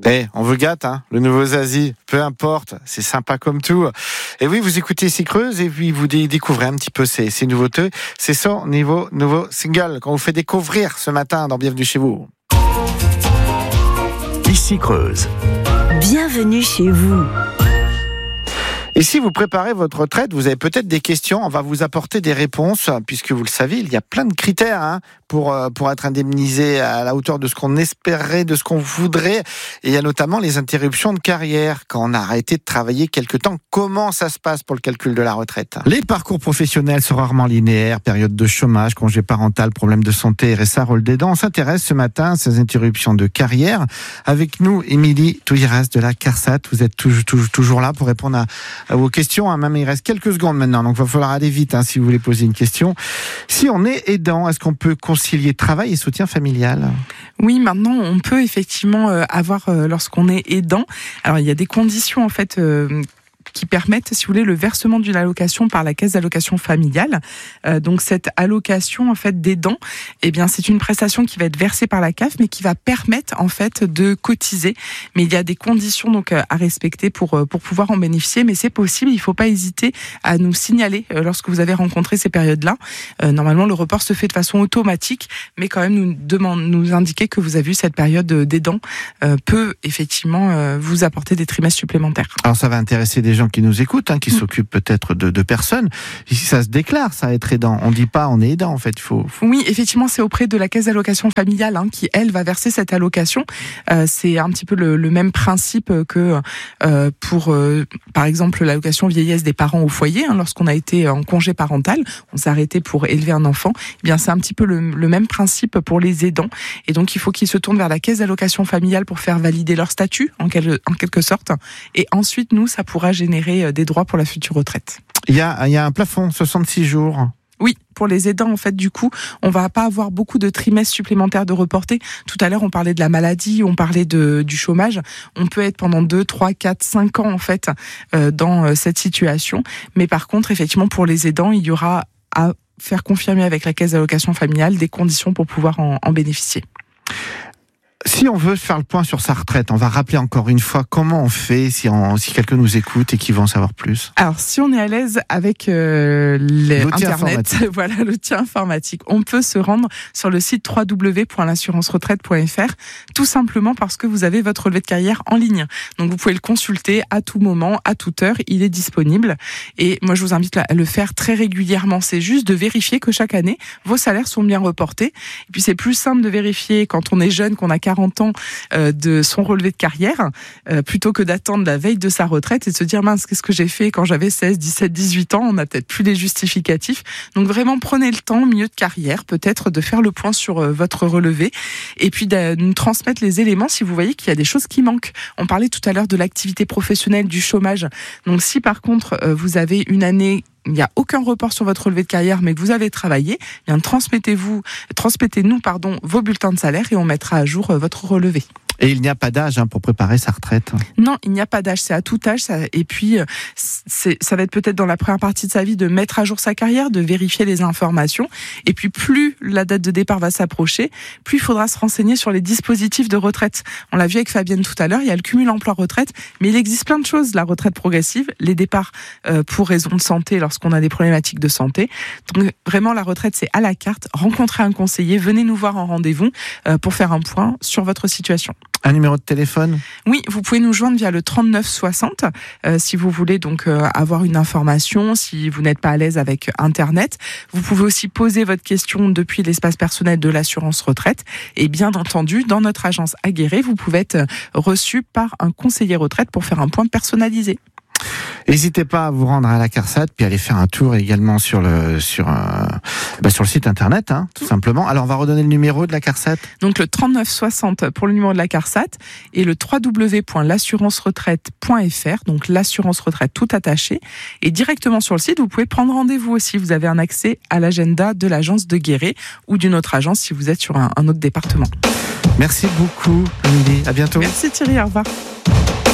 On vous gâte, le nouveau Zazie, peu importe, c'est sympa comme tout. Et oui, vous écoutez Ici Creuse et puis vous découvrez un petit peu ces nouveautés. C'est son nouveau single qu'on vous fait découvrir ce matin dans Bienvenue chez vous. Ici Creuse. Bienvenue chez vous. Et si vous préparez votre retraite, vous avez peut-être des questions. On va vous apporter des réponses, puisque vous le savez, il y a plein de critères pour être indemnisé à la hauteur de ce qu'on espérait, de ce qu'on voudrait. Et il y a notamment les interruptions de carrière. Quand on a arrêté de travailler quelque temps, comment ça se passe pour le calcul de la retraite ? Les parcours professionnels sont rarement linéaires. Période de chômage, congé parental, problème de santé, RSA, rôle d'aidant. On s'intéresse ce matin à ces interruptions de carrière. Avec nous, Émilie Touiras de la CARSAT. Vous êtes toujours là pour répondre à vos questions. Même il reste quelques secondes maintenant, donc il va falloir aller vite si vous voulez poser une question. Si on est aidant, est-ce qu'on peut concilier travail et soutien familial ? Oui, maintenant on peut effectivement avoir, lorsqu'on est aidant, alors il y a des conditions en fait qui permettent, si vous voulez, le versement d'une allocation par la caisse d'allocation familiale. Donc cette allocation en fait d'aidant, c'est une prestation qui va être versée par la CAF, mais qui va permettre en fait de cotiser. Mais il y a des conditions donc à respecter pour pouvoir en bénéficier. Mais c'est possible. Il ne faut pas hésiter à nous signaler lorsque vous avez rencontré ces périodes-là. Normalement, le report se fait de façon automatique, mais quand même nous indiquer que vous avez eu cette période d'aidant peut effectivement vous apporter des trimestres supplémentaires. Alors ça va intéresser des gens qui nous écoutent, qui s'occupent peut-être de personnes. Ici, ça se déclare, ça, être aidant. On ne dit pas on est aidant, en fait. Oui, effectivement, c'est auprès de la caisse d'allocation familiale qui, elle, va verser cette allocation. C'est un petit peu le même principe que pour, par exemple, l'allocation vieillesse des parents au foyer. Lorsqu'on a été en congé parental, on s'est arrêté pour élever un enfant. C'est un petit peu le même principe pour les aidants. Et donc, il faut qu'ils se tournent vers la caisse d'allocation familiale pour faire valider leur statut, en quelque sorte. Et ensuite, nous, ça pourra générer des droits pour la future retraite. Il y a un plafond, 66 jours. Oui, pour les aidants, en fait, du coup, on va pas avoir beaucoup de trimestres supplémentaires de reportés. Tout à l'heure, on parlait de la maladie, on parlait du chômage. On peut être pendant 2, 3, 4, 5 ans, en fait, dans cette situation. Mais par contre, effectivement, pour les aidants, il y aura à faire confirmer avec la caisse d'allocation familiale des conditions pour pouvoir en bénéficier. Si on veut faire le point sur sa retraite, on va rappeler encore une fois comment on fait si quelqu'un nous écoute et qui veut en savoir plus. Alors, si on est à l'aise avec Internet, l'outil informatique, on peut se rendre sur le site www.l'assurance-retraite.fr, tout simplement parce que vous avez votre relevé de carrière en ligne. Donc, vous pouvez le consulter à tout moment, à toute heure, il est disponible. Et moi, je vous invite à le faire très régulièrement. C'est juste de vérifier que chaque année, vos salaires sont bien reportés. Et puis, c'est plus simple de vérifier quand on est jeune, qu'on a 40 ans de son relevé de carrière, plutôt que d'attendre la veille de sa retraite et de se dire mince, qu'est-ce que j'ai fait quand j'avais 16, 17, 18 ans, on n'a peut-être plus les justificatifs. Donc vraiment prenez le temps, milieu de carrière, peut-être de faire le point sur votre relevé et puis de nous transmettre les éléments si vous voyez qu'il y a des choses qui manquent. On parlait tout à l'heure de l'activité professionnelle, du chômage. Donc si par contre vous avez une année, il n'y a aucun report sur votre relevé de carrière, mais que vous avez travaillé, transmettez-nous vos bulletins de salaire et on mettra à jour votre relevé. Et il n'y a pas d'âge pour préparer sa retraite. Non, il n'y a pas d'âge, c'est à tout âge. Et puis, ça va être peut-être dans la première partie de sa vie de mettre à jour sa carrière, de vérifier les informations. Et puis, plus la date de départ va s'approcher, plus il faudra se renseigner sur les dispositifs de retraite. On l'a vu avec Fabienne tout à l'heure, il y a le cumul emploi-retraite, mais il existe plein de choses. La retraite progressive, les départs pour raison de santé lorsqu'on a des problématiques de santé. Donc, vraiment, la retraite, c'est à la carte. Rencontrez un conseiller, venez nous voir en rendez-vous pour faire un point sur votre situation. Un numéro de téléphone ? Oui, vous pouvez nous joindre via le 39 60 si vous voulez donc avoir une information, si vous n'êtes pas à l'aise avec Internet. Vous pouvez aussi poser votre question depuis l'espace personnel de l'assurance retraite. Et bien entendu, dans notre agence à Guéret, vous pouvez être reçu par un conseiller retraite pour faire un point personnalisé. N'hésitez pas à vous rendre à la CARSAT, puis aller faire un tour également sur le site internet, tout simplement. Alors, on va redonner le numéro de la CARSAT. Donc, le 39 60 pour le numéro de la CARSAT et le www.l'assurance-retraite.fr, donc l'assurance-retraite tout attaché. Et directement sur le site, vous pouvez prendre rendez-vous aussi. Vous avez un accès à l'agenda de l'agence de Guéret ou d'une autre agence si vous êtes sur un autre département. Merci beaucoup, Émilie. À bientôt. Merci Thierry, au revoir.